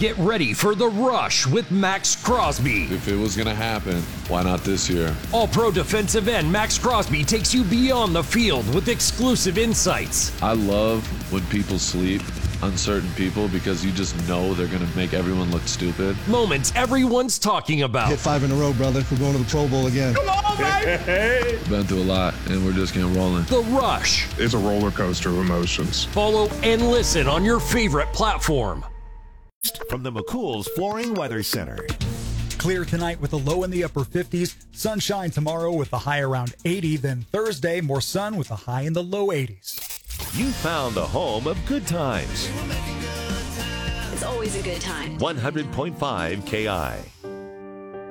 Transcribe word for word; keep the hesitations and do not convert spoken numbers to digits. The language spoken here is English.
Get ready for The Rush with Max Crosby. If it was going to happen, why not this year? All-Pro defensive end Max Crosby takes you beyond the field with exclusive insights. I love when people sleep on certain people because you just know they're going to make everyone look stupid. Moments everyone's talking about. Hit five in a row, brother. We're going to the Pro Bowl again. Come on, baby! Been through a lot, and we're just getting rolling. The Rush. It's a roller coaster of emotions. Follow and listen on your favorite platform. From the McCool's Flooring Weather Center. Clear tonight with a low in the upper fifties. Sunshine tomorrow with a high around eighty. Then Thursday, more sun with a high in the low eighties. You found the home of good times. It's always a good time. one hundred point five K I.